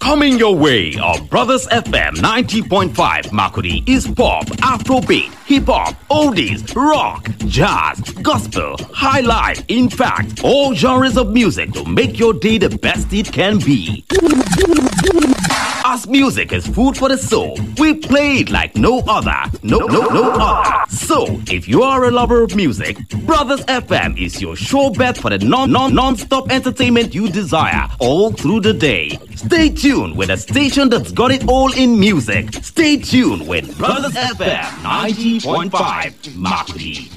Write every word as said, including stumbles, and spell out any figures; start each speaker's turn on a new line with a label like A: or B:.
A: Coming your way on Brothers F M ninety point five Makudi is pop, Afrobeat, hip hop, oldies, rock, jazz, gospel, high life. In fact, all genres of music to make your day the best it can be. As music is food for the soul, we play it like no other, no, no, no other. So, if you are a lover of music, Brothers F M is your sure bet for the non, non, non-stop entertainment you desire all through the day. Stay tuned with a station that's got it all in music. Stay tuned with Brothers F M ninety point five Makudi.